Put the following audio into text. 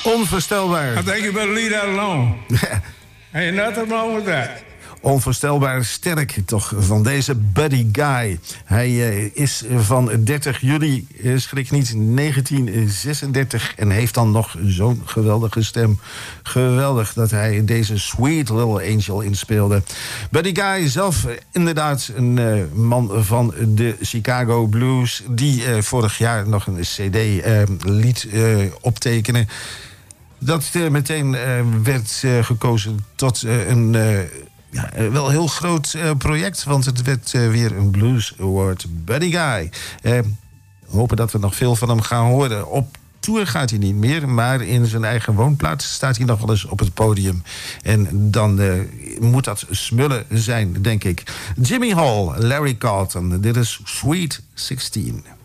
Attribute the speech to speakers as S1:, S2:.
S1: Onvoorstelbaar.
S2: I think you better leave that alone. Ain't nothing wrong with that.
S1: Onvoorstelbaar sterk toch van deze Buddy Guy. Hij is van 30 juli, schrik niet, 1936... en heeft dan nog zo'n geweldige stem. Geweldig dat hij deze Sweet Little Angel inspeelde. Buddy Guy zelf inderdaad een man van de Chicago Blues... die vorig jaar nog een cd liet optekenen. Dat meteen werd gekozen tot een... wel een heel groot project, want het werd weer een Blues Award. Buddy Guy. Hopen dat we nog veel van hem gaan horen. Op tour gaat hij niet meer, maar in zijn eigen woonplaats staat hij nog wel eens op het podium. En dan moet dat smullen zijn, denk ik. Jimmy Hall, Larry Carlton. Dit is Sweet 16.